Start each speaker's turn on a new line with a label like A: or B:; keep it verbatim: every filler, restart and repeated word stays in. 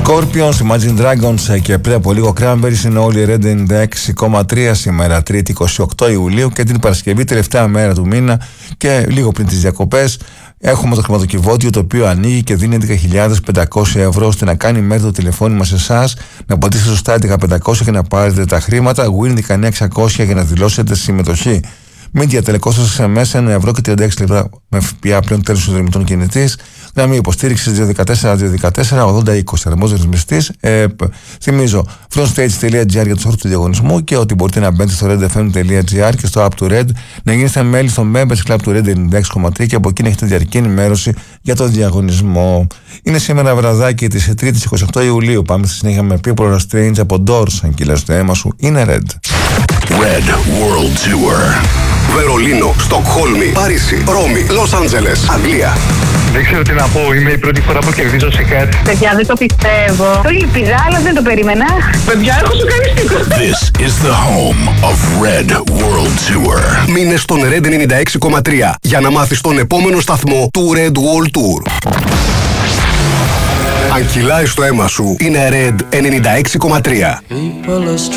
A: Scorpions, Imagine Dragons και πριν από λίγο Cranberries είναι όλοι Red ενενήντα έξι κόμμα τρία σήμερα, Τρίτη είκοσι οκτώ Ιουλίου, και την Παρασκευή, τελευταία μέρα του μήνα και λίγο πριν τις διακοπές, έχουμε το χρηματοκιβώτιο το οποίο ανοίγει και δίνει έντεκα χιλιάδες πεντακόσια ευρώ ώστε να κάνει μέρη το τηλεφώνημα σε εσάς, να πατήσετε σωστά έντεκα χιλιάδες πεντακόσια και να πάρετε τα χρήματα. Win δεκαεννιά χιλιάδες εξακόσια για να δηλώσετε συμμετοχή. Media τελεκόστος ες εμ ες ένα ευρώ και τριάντα έξι λεπτά με ΦΠΑ πλέον τέλος του δρυμητών κινητής. Γραμμή υποστήριξης δύο ένα τέσσερα δύο ένα τέσσερα ογδόντα είκοσι. Αρμόδιος ρυθμιστής. Ε, θυμίζω frontstage τελεία τζι άρ για τους όρους του διαγωνισμού και ότι μπορείτε να μπαίνετε στο red f m τελεία τζι άρ και στο app του Red, να γίνετε μέλη στο Members Club του Red ενενήντα έξι κόμμα τρία και από εκεί να έχετε διαρκή ενημέρωση για το διαγωνισμό. Είναι σήμερα βραδάκι της Τρίτης είκοσι οκτώ Ιουλίου. Πάμε στη συνέχεια με People Are Strange από Doors. Αν κυλάς το αίμα σου, είναι Red.
B: Red World Tour. Βερολίνο, Στοκχόλμη, Παρίσι, Ρώμη, Λος Άντζελες, Αγγλία.
C: Δεν ξέρω τι να πω, είναι η πρώτη φορά που κερδίζω σε κάτι.
D: Παιδιά, δεν το πιστεύω. Το λυπηδά, αλλά δεν το περίμενα. Παιδιά, έχω σοκαριστικό.
B: This is the home of Red World Tour. Μείνε στον Red ενενήντα έξι κόμμα τρία για να μάθεις τον επόμενο σταθμό του Red World Tour. Αν κυλάει στο αίμα σου, είναι Red ενενήντα έξι κόμμα τρία.